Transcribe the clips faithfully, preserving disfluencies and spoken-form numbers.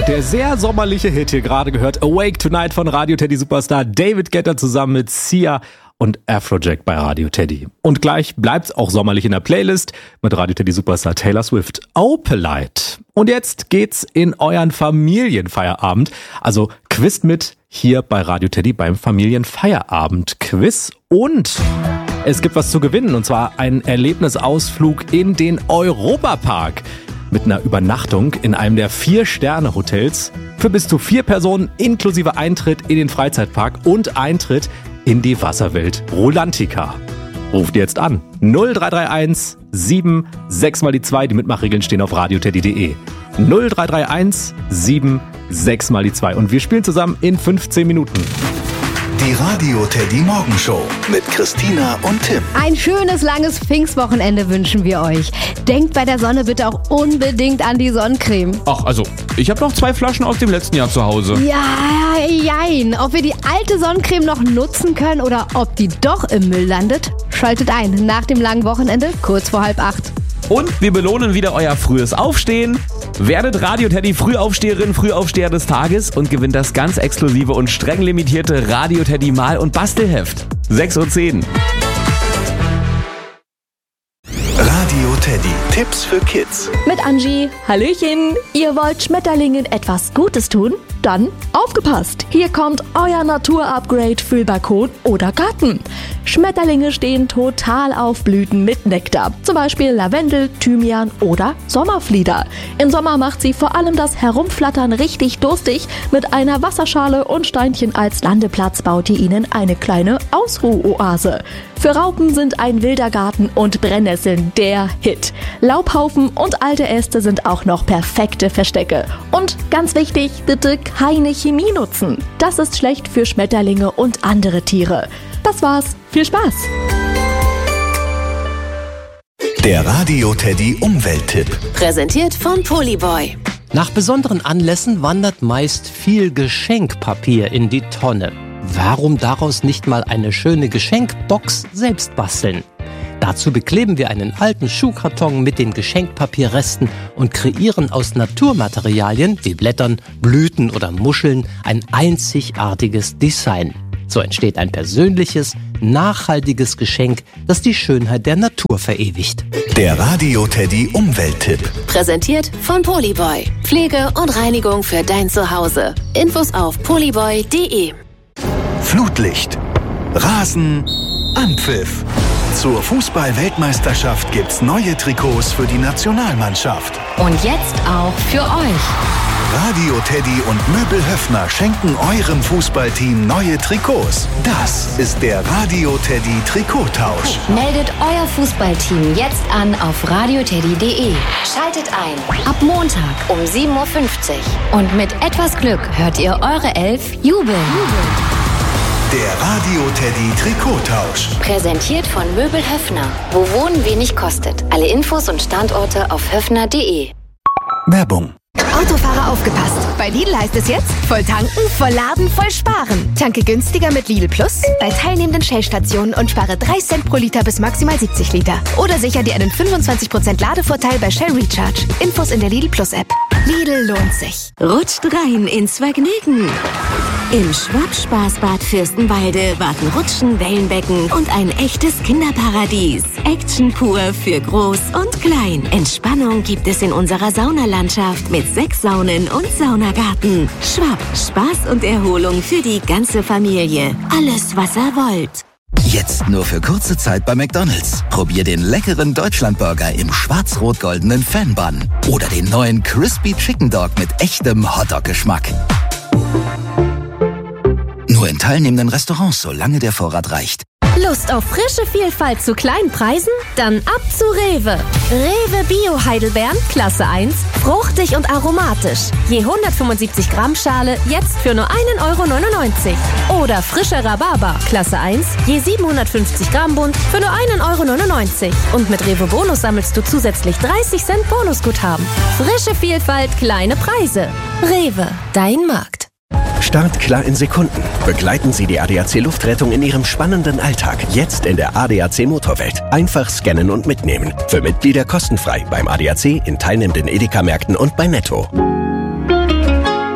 Der sehr sommerliche Hit hier gerade gehört. Awake Tonight von Radio Teddy Superstar David Guetta zusammen mit Sia und Afrojack bei Radio Teddy. Und gleich bleibt's auch sommerlich in der Playlist mit Radio Teddy Superstar Taylor Swift. Opalite. Und jetzt geht's in euren Familienfeierabend. Also quizt mit hier bei Radio Teddy beim Familienfeierabend-Quiz. Und es gibt was zu gewinnen, und zwar einen Erlebnisausflug in den Europapark. Mit einer Übernachtung in einem der Vier-Sterne-Hotels für bis zu vier Personen inklusive Eintritt in den Freizeitpark und Eintritt in die Wasserwelt Rolantica. Ruft jetzt an. null drei drei eins sieben sechs mal die zwei. Die Mitmachregeln stehen auf radioteddy punkt de. null drei drei eins sieben sechs mal die zwei. Und wir spielen zusammen in fünfzehn Minuten. Die Radio Teddy Morgenshow mit Christina und Tim. Ein schönes, langes Pfingstwochenende wünschen wir euch. Denkt bei der Sonne bitte auch unbedingt an die Sonnencreme. Ach, also, ich habe noch zwei Flaschen aus dem letzten Jahr zu Hause. Ja, jein. Ob wir die alte Sonnencreme noch nutzen können oder ob die doch im Müll landet, schaltet ein nach dem langen Wochenende, kurz vor halb acht. Und wir belohnen wieder euer frühes Aufstehen. Werdet Radio Teddy Frühaufsteherin, Frühaufsteher des Tages und gewinnt das ganz exklusive und streng limitierte Radio Teddy Mal- und Bastelheft. sechs Uhr zehn. Radio Teddy. Tipps für Kids. Mit Angie. Hallöchen. Ihr wollt Schmetterlingen etwas Gutes tun? Dann aufgepasst! Hier kommt euer Natur-Upgrade für Balkon oder Garten. Schmetterlinge stehen total auf Blüten mit Nektar. Zum Beispiel Lavendel, Thymian oder Sommerflieder. Im Sommer macht sie vor allem das Herumflattern richtig durstig. Mit einer Wasserschale und Steinchen als Landeplatz baut ihr ihnen eine kleine Ausruhoase. Für Raupen sind ein wilder Garten und Brennnesseln der Hit. Laubhaufen und alte Äste sind auch noch perfekte Verstecke. Und ganz wichtig, bitte keine Chemie nutzen. Das ist schlecht für Schmetterlinge und andere Tiere. Das war's. Viel Spaß! Der Radio Teddy Umwelttipp. Präsentiert von Polyboy. Nach besonderen Anlässen wandert meist viel Geschenkpapier in die Tonne. Warum daraus nicht mal eine schöne Geschenkbox selbst basteln? Dazu bekleben wir einen alten Schuhkarton mit den Geschenkpapierresten und kreieren aus Naturmaterialien wie Blättern, Blüten oder Muscheln ein einzigartiges Design. So entsteht ein persönliches, nachhaltiges Geschenk, das die Schönheit der Natur verewigt. Der Radio Teddy Umwelttipp. Präsentiert von Polyboy. Pflege und Reinigung für dein Zuhause. Infos auf polyboy punkt de. Flutlicht. Rasen. Anpfiff. Zur Fußball-Weltmeisterschaft gibt's neue Trikots für die Nationalmannschaft. Und jetzt auch für euch. Radio Teddy und Möbel Höffner schenken eurem Fußballteam neue Trikots. Das ist der Radio Teddy Trikottausch. Meldet euer Fußballteam jetzt an auf radioteddy punkt de. Schaltet ein. Ab Montag um sieben Uhr fünfzig. Und mit etwas Glück hört ihr eure Elf jubeln. Der Radio Teddy Trikottausch. Präsentiert von Möbel Höffner. Wo Wohnen wenig kostet. Alle Infos und Standorte auf höffner punkt de. Werbung. Autofahrer aufgepasst. Bei Lidl heißt es jetzt, voll tanken, voll laden, voll sparen. Tanke günstiger mit Lidl Plus bei teilnehmenden Shell-Stationen und spare drei Cent pro Liter bis maximal siebzig Liter. Oder sicher dir einen fünfundzwanzig Prozent Ladevorteil bei Shell Recharge. Infos in der Lidl Plus App. Lidl lohnt sich. Rutscht rein ins Vergnügen. Im Schwab-Spaßbad Fürstenwalde warten Rutschen, Wellenbecken und ein echtes Kinderparadies. Action pur für Groß und Klein. Entspannung gibt es in unserer Saunalandschaft mit sechs Saunen und Saunagarten. Schwab, Spaß und Erholung für die ganze Familie. Alles, was ihr wollt. Jetzt nur für kurze Zeit bei McDonald's. Probier den leckeren Deutschlandburger im schwarz-rot-goldenen Fanbun. Oder den neuen Crispy Chicken Dog mit echtem Hotdog-Geschmack. Nur in teilnehmenden Restaurants, solange der Vorrat reicht. Lust auf frische Vielfalt zu kleinen Preisen? Dann ab zu Rewe. Rewe Bio Heidelbeeren, Klasse eins, fruchtig und aromatisch. Je hundertfünfundsiebzig Gramm Schale, jetzt für nur ein Euro neunundneunzig. Oder frischer Rhabarber, Klasse eins, je siebenhundertfünfzig Gramm Bund, für nur ein Euro neunundneunzig. Und mit Rewe Bonus sammelst du zusätzlich dreißig Cent Bonusguthaben. Frische Vielfalt, kleine Preise. Rewe, dein Markt. Startklar in Sekunden. Begleiten Sie die A D A C Luftrettung in Ihrem spannenden Alltag. Jetzt in der A D A C Motorwelt. Einfach scannen und mitnehmen. Für Mitglieder kostenfrei beim A D A C, in teilnehmenden Edeka-Märkten und bei Netto.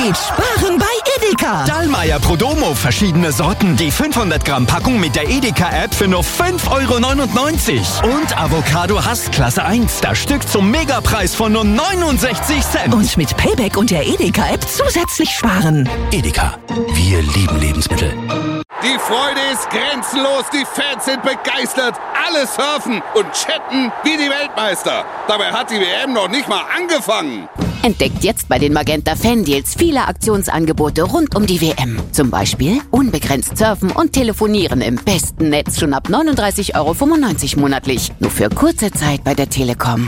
geht sparen bei Edeka. Dallmayr Prodomo, verschiedene Sorten. Die fünfhundert Gramm Packung mit der Edeka-App für nur fünf Euro neunundneunzig. Und Avocado Hass Klasse eins. Das Stück zum Megapreis von nur neunundsechzig Cent. Und mit Payback und der Edeka-App zusätzlich sparen. Edeka, wir lieben Lebensmittel. Die Freude ist grenzenlos, die Fans sind begeistert, alle surfen und chatten wie die Weltmeister. Dabei hat die W M noch nicht mal angefangen. Entdeckt jetzt bei den Magenta Fan-Deals viele Aktionsangebote rund um die W M. Zum Beispiel unbegrenzt surfen und telefonieren im besten Netz schon ab neununddreißig Euro fünfundneunzig monatlich. Nur für kurze Zeit bei der Telekom.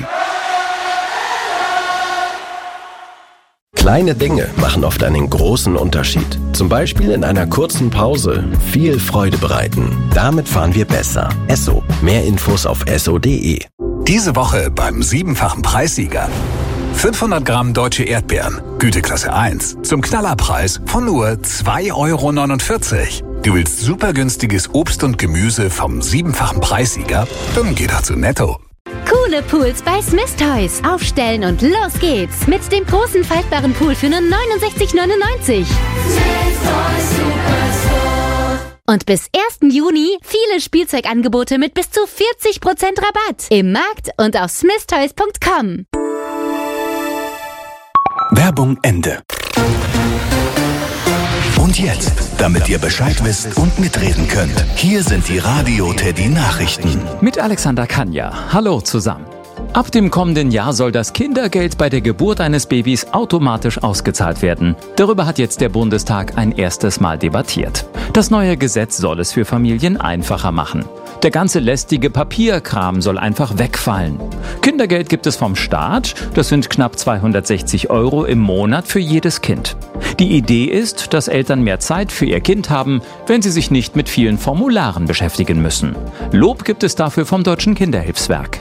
Kleine Dinge machen oft einen großen Unterschied. Zum Beispiel in einer kurzen Pause viel Freude bereiten. Damit fahren wir besser. Esso. Mehr Infos auf esso punkt de. Diese Woche beim siebenfachen Preissieger. fünfhundert Gramm deutsche Erdbeeren, Güteklasse eins, zum Knallerpreis von nur zwei Euro neunundvierzig. Du willst super günstiges Obst und Gemüse vom siebenfachen Preissieger? Dann geh doch zu Netto. Coole Pools bei Smith Toys. Aufstellen und los geht's. Mit dem großen faltbaren Pool für nur neunundsechzig neunundneunzig. Und bis ersten Juni viele Spielzeugangebote mit bis zu vierzig Prozent Rabatt. Im Markt und auf smith toys punkt com. Werbung Ende. Und jetzt, damit ihr Bescheid wisst und mitreden könnt, hier sind die Radio Teddy Nachrichten. Mit Alexander Kanja. Hallo zusammen. Ab dem kommenden Jahr soll das Kindergeld bei der Geburt eines Babys automatisch ausgezahlt werden. Darüber hat jetzt der Bundestag ein erstes Mal debattiert. Das neue Gesetz soll es für Familien einfacher machen. Der ganze lästige Papierkram soll einfach wegfallen. Kindergeld gibt es vom Staat. Das sind knapp zweihundertsechzig Euro im Monat für jedes Kind. Die Idee ist, dass Eltern mehr Zeit für ihr Kind haben, wenn sie sich nicht mit vielen Formularen beschäftigen müssen. Lob gibt es dafür vom Deutschen Kinderhilfswerk.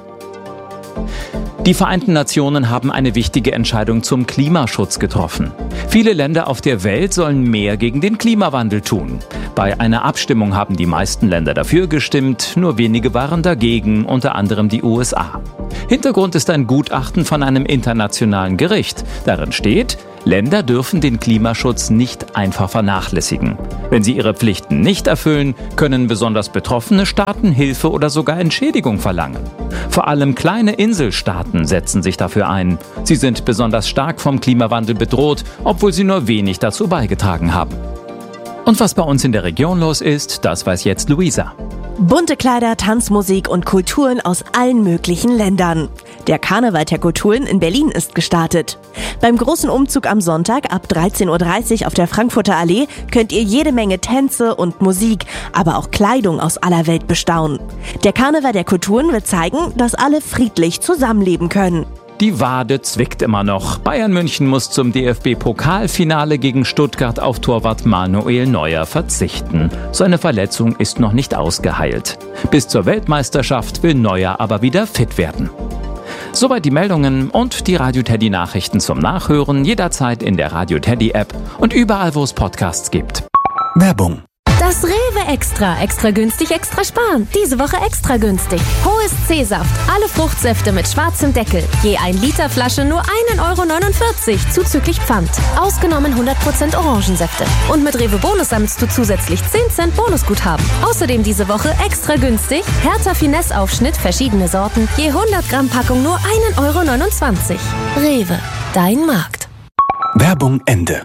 Die Vereinten Nationen haben eine wichtige Entscheidung zum Klimaschutz getroffen. Viele Länder auf der Welt sollen mehr gegen den Klimawandel tun. Bei einer Abstimmung haben die meisten Länder dafür gestimmt, nur wenige waren dagegen, unter anderem die U S A. Hintergrund ist ein Gutachten von einem internationalen Gericht. Darin steht, Länder dürfen den Klimaschutz nicht einfach vernachlässigen. Wenn sie ihre Pflichten nicht erfüllen, können besonders betroffene Staaten Hilfe oder sogar Entschädigung verlangen. Vor allem kleine Inselstaaten setzen sich dafür ein. Sie sind besonders stark vom Klimawandel bedroht, obwohl sie nur wenig dazu beigetragen haben. Und was bei uns in der Region los ist, das weiß jetzt Luisa. Bunte Kleider, Tanzmusik und Kulturen aus allen möglichen Ländern. Der Karneval der Kulturen in Berlin ist gestartet. Beim großen Umzug am Sonntag ab dreizehn Uhr dreißig auf der Frankfurter Allee könnt ihr jede Menge Tänze und Musik, aber auch Kleidung aus aller Welt bestaunen. Der Karneval der Kulturen wird zeigen, dass alle friedlich zusammenleben können. Die Wade zwickt immer noch. Bayern München muss zum D F B-Pokalfinale gegen Stuttgart auf Torwart Manuel Neuer verzichten. Seine Verletzung ist noch nicht ausgeheilt. Bis zur Weltmeisterschaft will Neuer aber wieder fit werden. Soweit die Meldungen und die Radio Teddy Nachrichten zum Nachhören jederzeit in der Radio Teddy App und überall, wo es Podcasts gibt. Werbung. Das Rewe Extra. Extra günstig, extra sparen. Diese Woche extra günstig. Hohes C-Saft. Alle Fruchtsäfte mit schwarzem Deckel. Je ein Liter Flasche nur ein Euro neunundvierzig. Zuzüglich Pfand. Ausgenommen hundert Prozent Orangensäfte. Und mit Rewe Bonus sammelst du zusätzlich zehn Cent Bonusguthaben. Außerdem diese Woche extra günstig. Hertha Finesse Aufschnitt, verschiedene Sorten. Je hundert Gramm Packung nur ein Euro neunundzwanzig. Rewe. Dein Markt. Werbung Ende.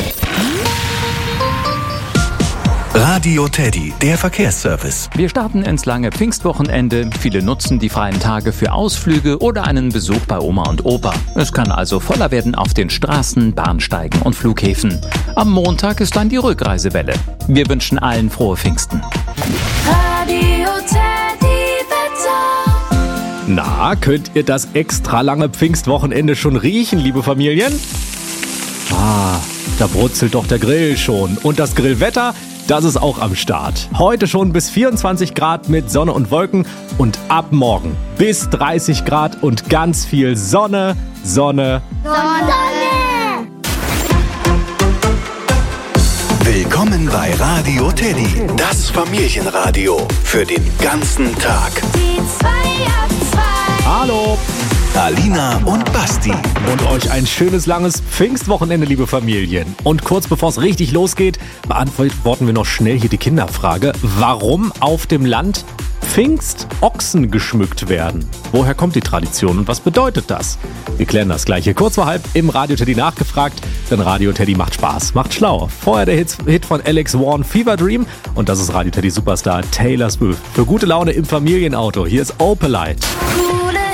Radio Teddy, der Verkehrsservice. Wir starten ins lange Pfingstwochenende. Viele nutzen die freien Tage für Ausflüge oder einen Besuch bei Oma und Opa. Es kann also voller werden auf den Straßen, Bahnsteigen und Flughäfen. Am Montag ist dann die Rückreisewelle. Wir wünschen allen frohe Pfingsten. Radio Teddy Wetter. Na, könnt ihr das extra lange Pfingstwochenende schon riechen, liebe Familien? Ah, da brutzelt doch der Grill schon. Und das Grillwetter? Das ist auch am Start. Heute schon bis vierundzwanzig Grad mit Sonne und Wolken und ab morgen bis dreißig Grad und ganz viel Sonne, Sonne, Sonne. Willkommen bei Radio Teddy, das Familienradio für den ganzen Tag. Die zwei ab zwei. Hallo. Alina und Basti. Und euch ein schönes, langes Pfingstwochenende, liebe Familien. Und kurz bevor es richtig losgeht, beantworten wir noch schnell hier die Kinderfrage. Warum auf dem Land Pfingstochsen geschmückt werden? Woher kommt die Tradition und was bedeutet das? Wir klären das gleich hier kurz vor halb im Radio Teddy nachgefragt, denn Radio Teddy macht Spaß, macht schlau. Vorher der Hit, Hit von Alex Warren, Fever Dream, und das ist Radio Teddy Superstar Taylor Swift. Für gute Laune im Familienauto, hier ist Opalite. Coole